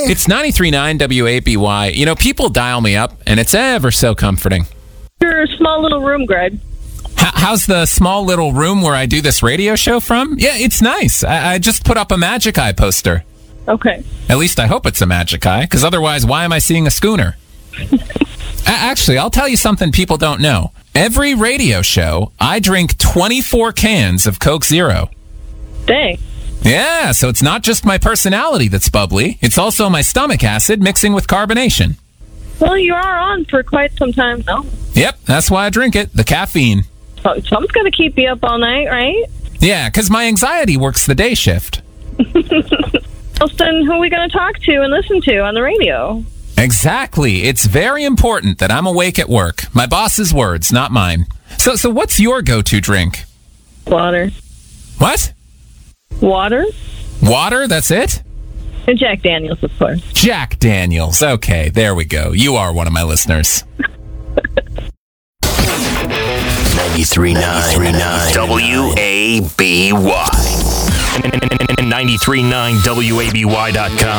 It's 93.9 WABY. You know, people dial me up, and it's ever so comforting. Your small little room, Greg. How's the small little room where I do this radio show from? Yeah, it's nice. I just put up a Magic Eye poster. Okay. At least I hope it's a Magic Eye, because otherwise, why am I seeing a schooner? Actually, I'll tell you something people don't know. Every radio show, I drink 24 cans of Coke Zero. Dang. Yeah, so it's not just my personality that's bubbly. It's also my stomach acid mixing with carbonation. Well, you are on for quite some time now. Yep, that's why I drink it, the caffeine. So something's going to keep you up all night, right? Yeah, because my anxiety works the day shift. Well, then who are we going to talk to and listen to on the radio? Exactly. It's very important that I'm awake at work. My boss's words, not mine. So what's your go-to drink? Water. What? Water? Water? That's it? And Jack Daniels, of course. Jack Daniels. Okay, there we go. You are one of my listeners. 93.9 WABY. 93.9 WABY.com.